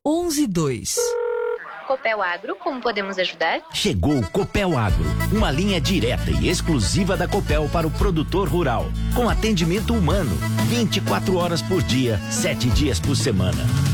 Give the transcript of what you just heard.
112. Copel Agro, como podemos ajudar? Chegou o Copel Agro, uma linha direta e exclusiva da Copel para o produtor rural, com atendimento humano, 24 horas por dia, 7 dias por semana.